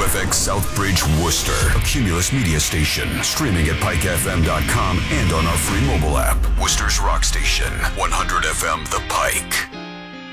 KFX Southbridge, Worcester, a Cumulus media station, streaming at pikefm.com and on our free mobile app. Worcester's rock station, 100 FM The Pike.